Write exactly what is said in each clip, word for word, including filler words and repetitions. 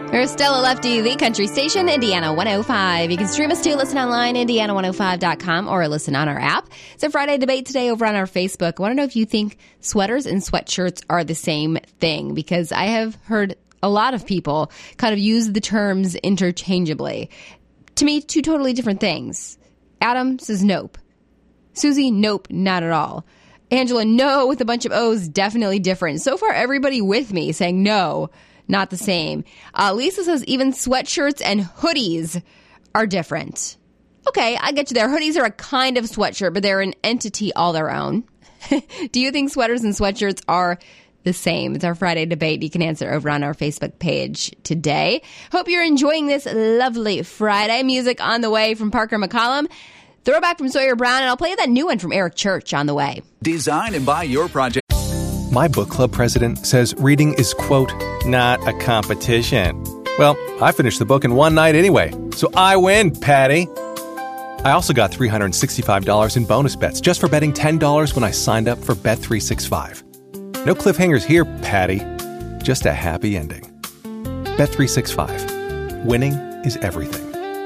We're Stella Lefty, the country station, Indiana one oh five. You can stream us too, listen online, indiana one oh five dot com, or listen on our app. It's a Friday debate today over on our Facebook. I want to know if you think sweaters and sweatshirts are the same thing, because I have heard a lot of people kind of use the terms interchangeably. To me, two totally different things. Adam says nope. Susie, nope, not at all. Angela, no, with a bunch of O's, definitely different. So far, everybody with me saying no, not the same. Uh, Lisa says even sweatshirts and hoodies are different. Okay, I get you there. Hoodies are a kind of sweatshirt, but they're an entity all their own. Do you think sweaters and sweatshirts are the same? It's our Friday debate. You can answer over on our Facebook page today. Hope you're enjoying this lovely Friday. Music on the way from Parker McCollum. Throwback from Sawyer Brown, and I'll play you that new one from Eric Church on the way. Design and buy your project. My book club president says reading is, quote, not a competition. Well, I finished the book in one night anyway, so I win, Patty. I also got three hundred sixty-five dollars in bonus bets just for betting ten dollars when I signed up for Bet three sixty-five. No cliffhangers here, Patty. Just a happy ending. Bet three sixty-five. Winning is everything.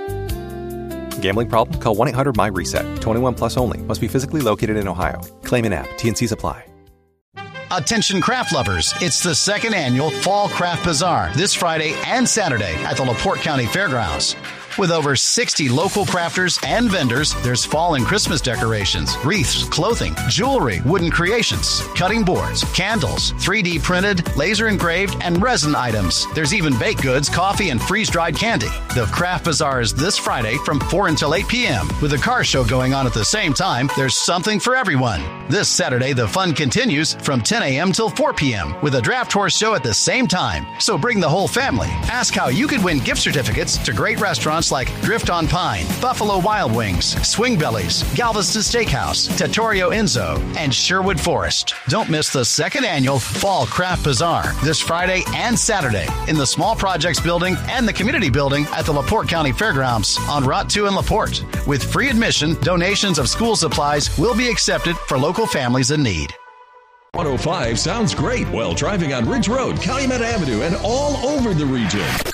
Gambling problem? Call one eight hundred my reset. twenty-one plus only. Must be physically located in Ohio. Claim in app. T N Cs apply. Attention craft lovers, it's the second annual Fall Craft Bazaar this Friday and Saturday at the LaPorte County Fairgrounds. With over sixty local crafters and vendors, there's fall and Christmas decorations, wreaths, clothing, jewelry, wooden creations, cutting boards, candles, three D printed, laser engraved, and resin items. There's even baked goods, coffee, and freeze-dried candy. The Craft Bazaar is this Friday from four until eight p.m. With a car show going on at the same time, there's something for everyone. This Saturday, the fun continues from ten a.m. till four p.m. with a draft horse show at the same time. So bring the whole family. Ask how you could win gift certificates to great restaurants like Drift on Pine, Buffalo Wild Wings, Swing Bellies, Galveston Steakhouse, Trattoria Enzo, and Sherwood Forest. Don't miss the second annual Fall Craft Bazaar this Friday and Saturday in the Small Projects Building and the Community Building at the LaPorte County Fairgrounds on Route two in LaPorte. With free admission, donations of school supplies will be accepted for local families in need. one oh five sounds great while driving on Ridge Road, Calumet Avenue, and all over the region.